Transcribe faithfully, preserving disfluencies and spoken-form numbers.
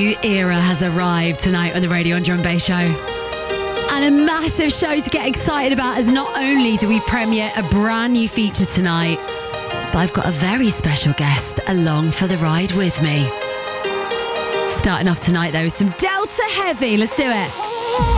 new era has arrived tonight on the Radio and Drum and Bass Show. And a massive show to get excited about, as not only do we premiere a brand new feature tonight, but I've got a very special guest along for the ride with me. Starting off tonight though, some Delta Heavy. Let's do it.